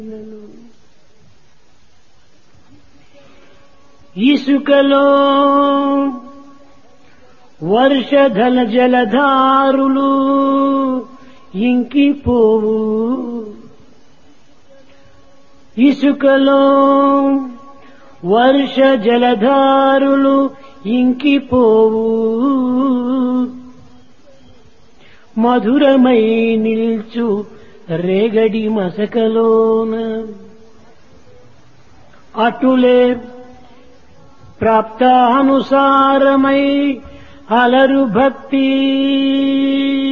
ఇసుకలో వర్షధల జలధారులు ఇంకిపోవు, ఇసుకలో వర్ష జలధారులు ఇంకిపోవు, మధురమై నిల్చు రేగడి మసకలోన అటులే ప్రాప్తానుసారమై అలరు భక్తి.